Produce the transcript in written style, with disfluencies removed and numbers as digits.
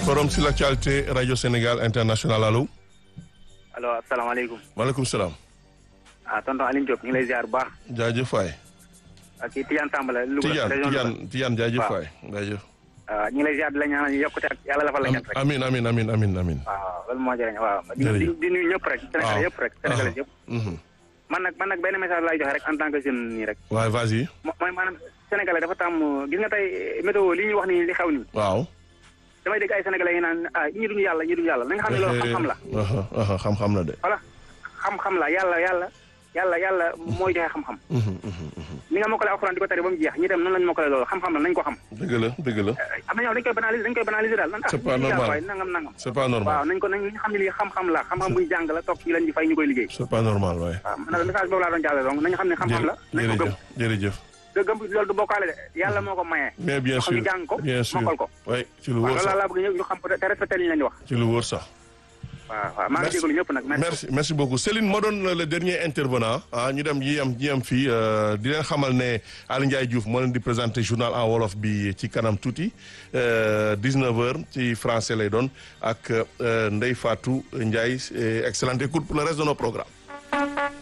Forum sur l'actualité Radio Sénégal International allo. allo asalaamaaleykum. maaleykum salaam. tonton Alioune Diop ñu ngi lay ziar bu baax. jaajëf waay. ak kii Tidiane Sambala. Louga région Louga Tidiane jaajëf waay. jaajëf. ñu ngi lay ziar di la ñaanal yokkute ak yàlla dafa la ñett rek. amiin. waaw loolu moo jëriñ waaw. di nuyu ñëpp rek. Sénégal yëpp rek Sénégal yëpp. man nag benn message laay joxe rek en tant que jeune nii rek. waay vas-y. mooy maanaam Sénégalais dafa tàmm gis nga tey météo li ñuy wax nii li xew nii. waaw. damay dégg ay Sénégalais yi naan ñi duñu yàlla nañ xam ne loolu xam-xam la. xam-xam la de. voilà xam-xam la yàlla mooy joxe xam-xam. ni nga mokkale alxuraan di ko tere ba mu jeex ñi dem noonu lañ mokkale loolu xam-xam la nañ ko xam. dëgg la. am na ñoo dañ koy banaliser daal. c'est pas normal waaye nangam. c'est pas normal waaw nañ xam ne lii xam-xam la xam-xam buñ jàng la toog ci lañ di fay ñu koy liggéey. c'est pas normal waaye. waaw man message boobu laa doon jàllale donc nañ xam ne xam-xam la. nañ ko gëm jërëjëf. gëm loolu du bokkaale de yàlla moo ko mayee. mais bien sûr ñu jàng ko mokkal ko. oui ci lu wóor sax waaw loolu laa bëgg ñu xam te respecté li ñu leen di wax. ci lu wóor sax. waaw maa ngi jégalu ñëpp nag. merci beaucoup Céline moo doon le dernier intervenant ñu dem ñi am fii di leen xamal ne Aly Ndiaye Diouf moo leen di présenter journal en wolof bi ci kanam tuuti 19h ci français lay doon ak Ndeye Fatou Ndiaye excellente écoute pour le reste de nos programmes.